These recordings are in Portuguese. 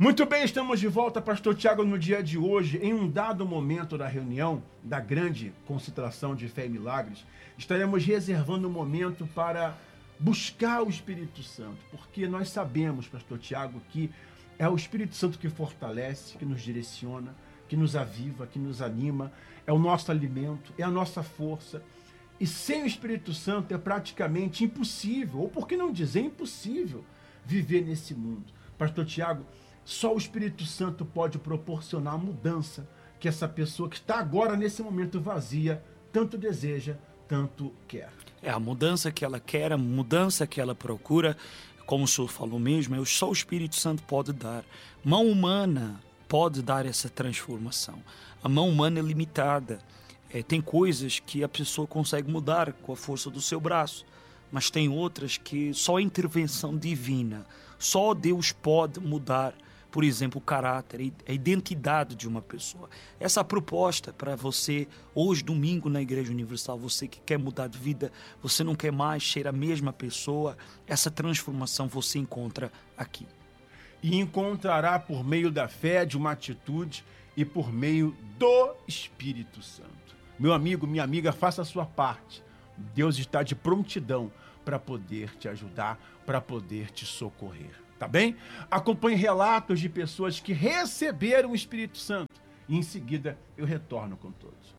Muito bem, estamos de volta, Pastor Tiago, no dia de hoje. Em um dado momento da reunião da grande concentração de fé e milagres, estaremos reservando um momento para buscar o Espírito Santo, porque nós sabemos, Pastor Tiago, que é o Espírito Santo que fortalece, que nos direciona, que nos aviva, que nos anima, é o nosso alimento, é a nossa força. E sem o Espírito Santo é praticamente impossível, ou por que não dizer impossível, viver nesse mundo. Pastor Tiago, só o Espírito Santo pode proporcionar a mudança que essa pessoa que está agora nesse momento vazia tanto deseja, tanto quer. É a mudança que ela quer, a mudança que ela procura, como o senhor falou mesmo, só o Espírito Santo pode dar. Mão humana pode dar essa transformação. A mão humana é limitada. Tem coisas que a pessoa consegue mudar com a força do seu braço, mas tem outras que só a intervenção divina, só Deus pode mudar. Por exemplo, o caráter, a identidade de uma pessoa. Essa é a proposta para você, hoje, domingo, na Igreja Universal, você que quer mudar de vida, você não quer mais ser a mesma pessoa, essa transformação você encontra aqui. E encontrará por meio da fé, de uma atitude e por meio do Espírito Santo. Meu amigo, minha amiga, faça a sua parte. Deus está de prontidão para poder te ajudar, para poder te socorrer. Tá bem? Acompanhe relatos de pessoas que receberam o Espírito Santo e em seguida eu retorno com todos.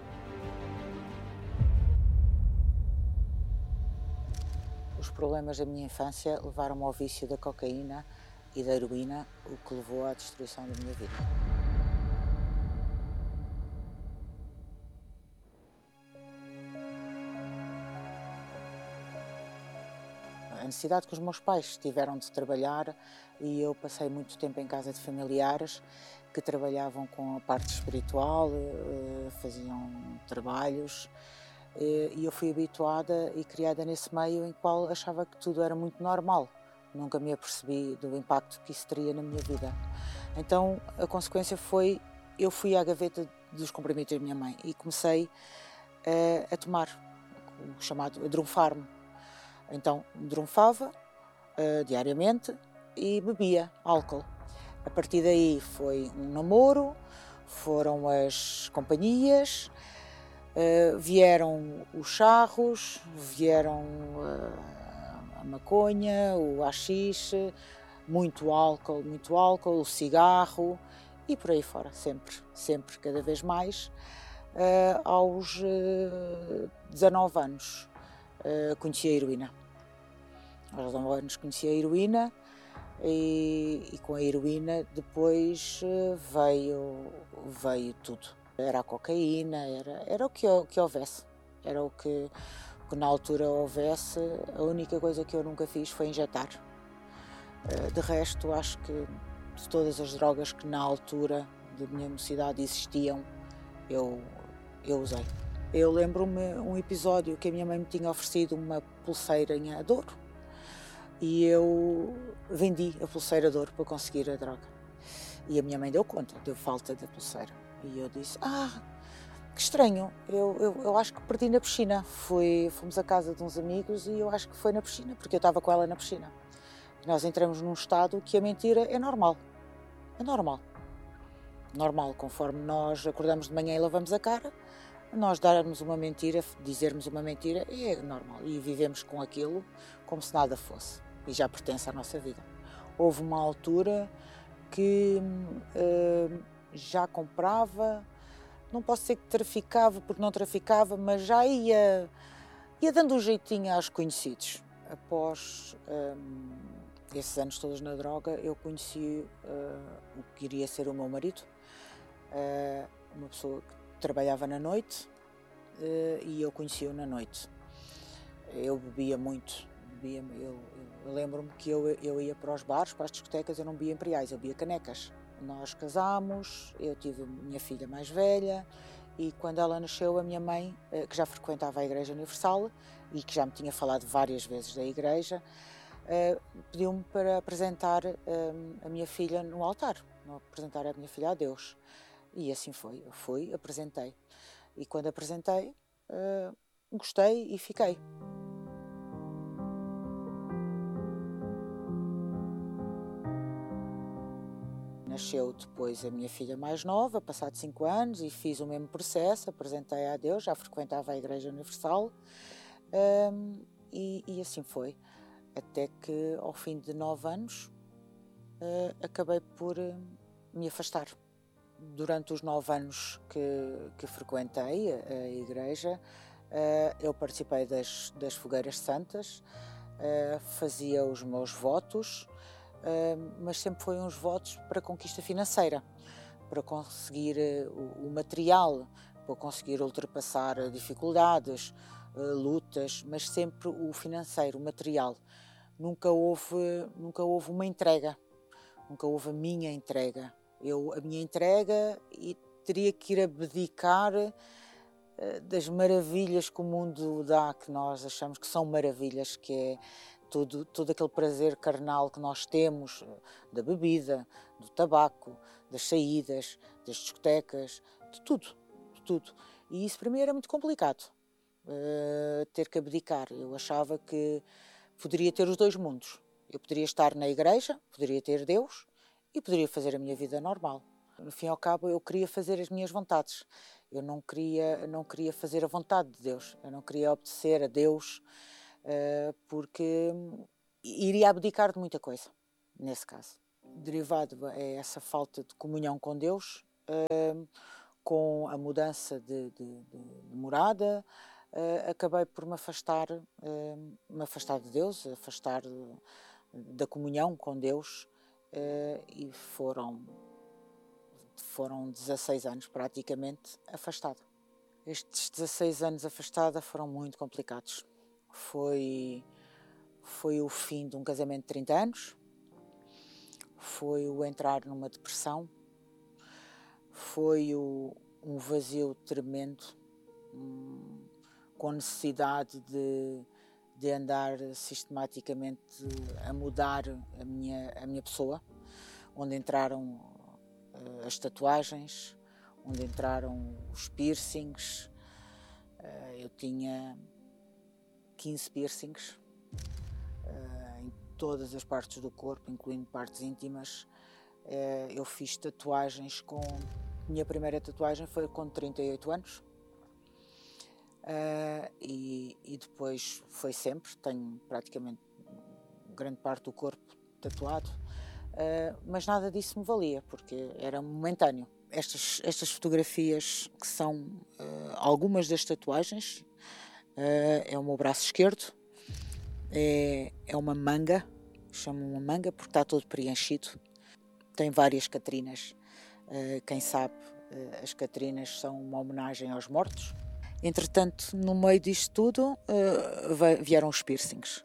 Os problemas da minha infância levaram-me ao vício da cocaína e da heroína, o que levou à destruição da minha vida. A necessidade que os meus pais tiveram de trabalhar, e eu passei muito tempo em casa de familiares que trabalhavam com a parte espiritual, faziam trabalhos, e eu fui habituada e criada nesse meio em qual achava que tudo era muito normal. Nunca me apercebi do impacto que isso teria na minha vida. Então a consequência foi, eu fui à gaveta dos comprimidos da minha mãe e comecei a tomar o chamado drunfar-me. Então, drunfava diariamente e bebia álcool. A partir daí foi um namoro, foram as companhias, vieram os charros, vieram a maconha, o haxixe, muito álcool, o cigarro e por aí fora, sempre, cada vez mais. Aos 19 anos conheci a heroína. Aos 19 anos conheci a heroína e com a heroína depois veio tudo. Era a cocaína, era o que houvesse, era o que na altura houvesse. A única coisa que eu nunca fiz foi injetar. De resto, acho que de todas as drogas que na altura da minha mocidade existiam, eu usei. Eu lembro-me um episódio que a minha mãe me tinha oferecido uma pulseirinha de ouro e eu vendi a pulseira de ouro para conseguir a droga. E a minha mãe deu conta, deu falta da pulseira. E eu disse, que estranho, eu acho que perdi na piscina. Fomos à casa de uns amigos e eu acho que foi na piscina, porque eu estava com ela na piscina. E nós entramos num estado que a mentira é normal. É normal. Normal, conforme nós acordamos de manhã e lavamos a cara, nós darmos uma mentira, dizermos uma mentira, é normal. E vivemos com aquilo como se nada fosse. E já pertence à nossa vida. Houve uma altura que já comprava, não posso dizer que traficava, porque não traficava, mas já ia dando um jeitinho aos conhecidos. Após esses anos todos na droga, eu conheci o que iria ser o meu marido, uma pessoa que trabalhava na noite e eu conheci-o na noite. Eu bebia muito, eu lembro-me que eu ia para os bares, para as discotecas, eu não bebia imperiais, eu bebia canecas. Nós casámos, eu tive a minha filha mais velha e quando ela nasceu, a minha mãe, que já frequentava a Igreja Universal e que já me tinha falado várias vezes da Igreja, pediu-me para apresentar a minha filha no altar, apresentar a minha filha a Deus. E assim foi, eu fui, apresentei. E quando apresentei, gostei e fiquei. nasceu depois a minha filha mais nova, passado 5 anos, e fiz o mesmo processo, apresentei a Deus, já frequentava a Igreja Universal, e assim foi. Até que, ao fim de 9 anos, acabei por me afastar. Durante os 9 anos que frequentei a Igreja, eu participei das fogueiras santas, fazia os meus votos, mas sempre foi uns votos para conquista financeira, para conseguir o material, para conseguir ultrapassar dificuldades, lutas, mas sempre o financeiro, o material. Nunca houve uma entrega, nunca houve a minha entrega. A minha entrega, e teria que ir abdicar das maravilhas que o mundo dá, que nós achamos que são maravilhas, que é todo aquele prazer carnal que nós temos, da bebida, do tabaco, das saídas, das discotecas, de tudo. E isso para mim era muito complicado, ter que abdicar. Eu achava que poderia ter os dois mundos. Eu poderia estar na igreja, poderia ter Deus e poderia fazer a minha vida normal. No fim e ao cabo, eu queria fazer as minhas vontades. Eu não queria fazer a vontade de Deus. Eu não queria obedecer a Deus, porque iria abdicar de muita coisa, nesse caso. Derivado é essa falta de comunhão com Deus, com a mudança de morada, acabei por me afastar de Deus, afastar da comunhão com Deus, e foram 16 anos praticamente afastada. Estes 16 anos afastada foram muito complicados. Foi o fim de um casamento de 30 anos, foi o entrar numa depressão, foi um vazio tremendo, com necessidade de andar sistematicamente a mudar a minha pessoa, onde entraram as tatuagens, onde entraram os piercings. Eu tinha 15 piercings em todas as partes do corpo, incluindo partes íntimas. Eu fiz tatuagens minha primeira tatuagem foi com 38 anos. E depois foi sempre, tenho praticamente grande parte do corpo tatuado, mas nada disso me valia, porque era momentâneo. Estas fotografias, que são algumas das tatuagens, é o meu braço esquerdo, é uma manga, chamo uma manga porque está todo preenchido, tem várias Catrinas. Quem sabe, as Catrinas são uma homenagem aos mortos. Entretanto, no meio disto tudo, vieram os piercings.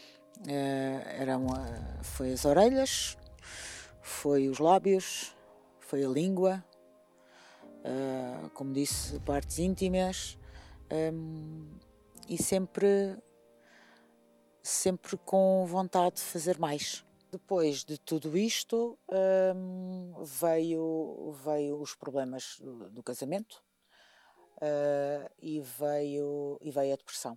Foi as orelhas, foi os lábios, foi a língua, como disse, partes íntimas, e sempre com vontade de fazer mais. Depois de tudo isto, veio os problemas do casamento, e veio a depressão.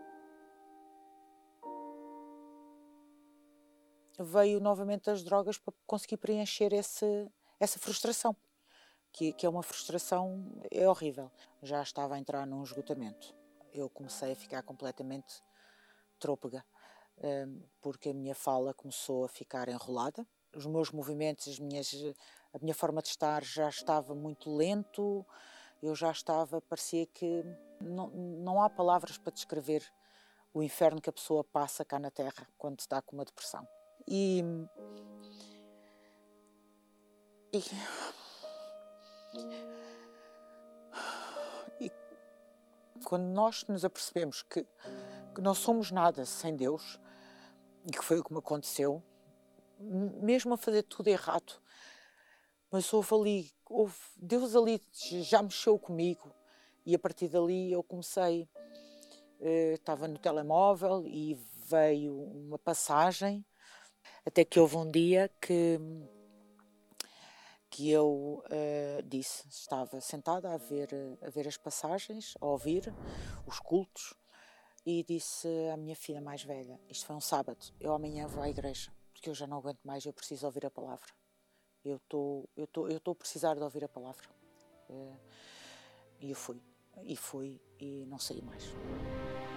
Veio novamente as drogas para conseguir preencher essa frustração, que é uma frustração, é horrível. Já estava a entrar num esgotamento. Eu comecei a ficar completamente trôpega, porque a minha fala começou a ficar enrolada. Os meus movimentos, a minha forma de estar já estava muito lento. Eu já parecia que não há palavras para descrever o inferno que a pessoa passa cá na Terra quando está com uma depressão. E quando nós nos apercebemos que não somos nada sem Deus, e que foi o que me aconteceu, mesmo a fazer tudo errado, mas Deus ali já mexeu comigo, e a partir dali eu comecei, estava no telemóvel e veio uma passagem, até que houve um dia que eu estava sentada a ver as passagens, a ouvir os cultos, e disse à minha filha mais velha, isto foi um sábado, eu amanhã vou à igreja, porque eu já não aguento mais, eu preciso ouvir a palavra. eu estou a precisar de ouvir a palavra. E eu fui, e não saí mais.